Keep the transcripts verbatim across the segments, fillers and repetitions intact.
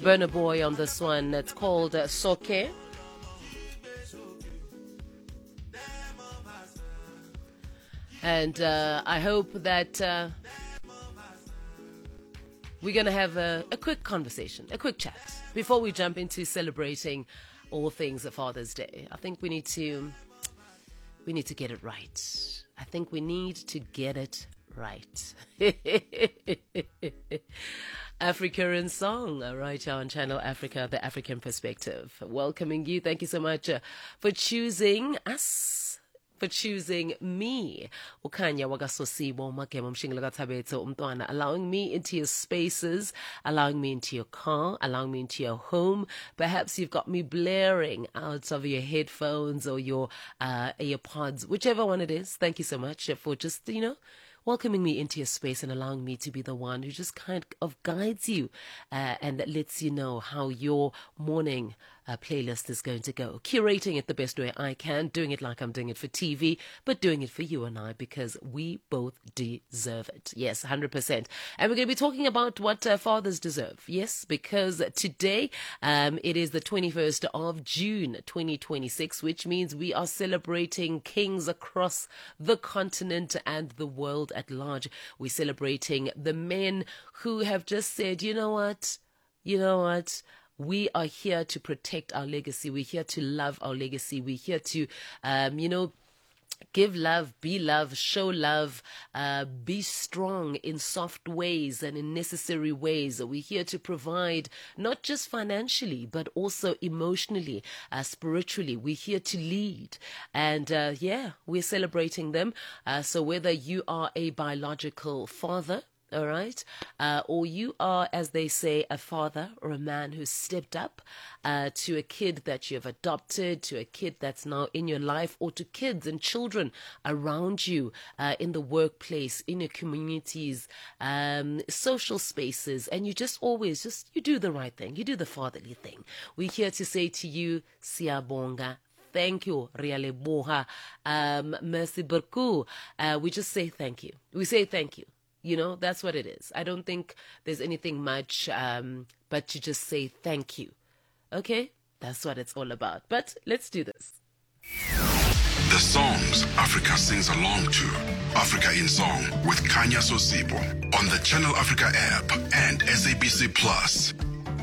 Burna Boy on this one. It's called uh, Soke. And uh, I hope that uh, we're going to have a, a quick conversation, a quick chat before we jump into celebrating all things of Father's Day. I think we need to we need to get it right. I think we need to get it right. Africa in Song, right here on Channel Africa, the African perspective. Welcoming you. Thank you so much uh, for choosing us, for choosing me. Ukanya wagasosibo makemo mshingila tabetho umntwana, allowing me into your spaces, allowing me into your car, allowing me into your home. Perhaps you've got me blaring out of your headphones or your uh, earpods, whichever one it is. Thank you so much for just, you know, welcoming me into your space and allowing me to be the one who just kind of guides you uh, and that lets you know how your morning uh, playlist is going to go. Curating it the best way I can, doing it like I'm doing it for T V, but doing it for you and I because we both deserve it. Yes, one hundred percent. And we're going to be talking about what uh, fathers deserve. Yes, because today um, it is the twenty-first of June, twenty twenty-six, which means we are celebrating kings across the continent and the world at large. We're celebrating the men who have just said, you know what, you know what, we are here to protect our legacy. We're here to love our legacy. We're here to, um, you know, give love, be love, show love, uh, be strong in soft ways and in necessary ways. We're here to provide not just financially, but also emotionally, uh, spiritually. We're here to lead. And uh, yeah, we're celebrating them. Uh, so whether you are a biological father, all right, uh, or you are, as they say, a father or a man who stepped up uh, to a kid that you have adopted, to a kid that's now in your life, or to kids and children around you uh, in the workplace, in your communities, um, social spaces, and you just always just, you do the right thing. You do the fatherly thing. We're here to say to you, Siyabonga. Thank you, Rialeboha, um, Merci beaucoup. Uh, we just say thank you. We say thank you. You know, that's what it is. I don't think there's anything much, um, but to just say thank you. Okay? That's what it's all about. But let's do this. The songs Africa sings along to. Africa in Song with Kanya Sosibo on the Channel Africa app and S A B C Plus.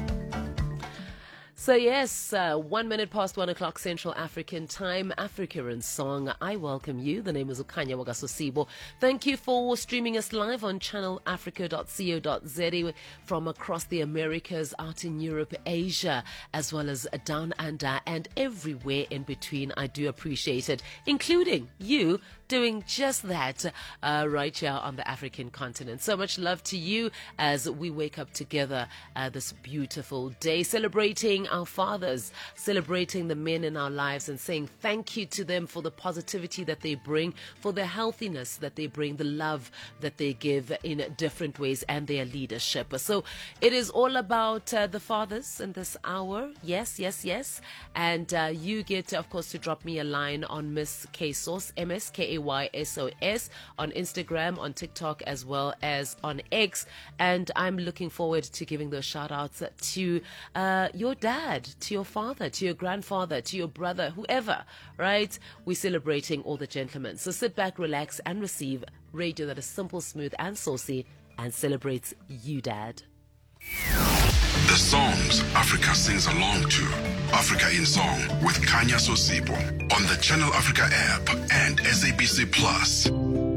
So yes, uh, one minute past one o'clock Central African time, Africa in Song. I welcome you. The name is Ukanya Wagasosibo. Thank you for streaming us live on channel africa dot co dot za from across the Americas, out in Europe, Asia, as well as down under and everywhere in between. I do appreciate it, including you doing just that uh, right here on the African continent. So much love to you as we wake up together uh, this beautiful day, celebrating our fathers, celebrating the men in our lives and saying thank you to them for the positivity that they bring, for the healthiness that they bring, the love that they give in different ways, and their leadership. So it is all about uh, the fathers in this hour. Yes, yes, yes. And uh, you get, of course, to drop me a line on Miss K Sauce, M S K A Y S O S, on Instagram, on TikTok, as well as on X. And I'm looking forward to giving those shout outs to uh, your dad, to your father, to your grandfather, to your brother, whoever, right? We're celebrating all the gentlemen. So sit back, relax, and receive radio that is simple, smooth, and saucy and celebrates you, Dad. The songs Africa sings along to. Africa in Song with Kanya Sosibo on the Channel Africa app and S A B C Plus.